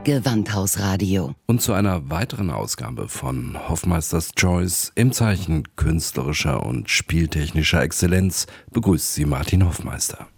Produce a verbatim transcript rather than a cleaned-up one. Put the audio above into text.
Gewandhausradio. Und zu einer weiteren Ausgabe von Hoffmeisters Choice im Zeichen künstlerischer und spieltechnischer Exzellenz begrüßt Sie Martin Hoffmeister.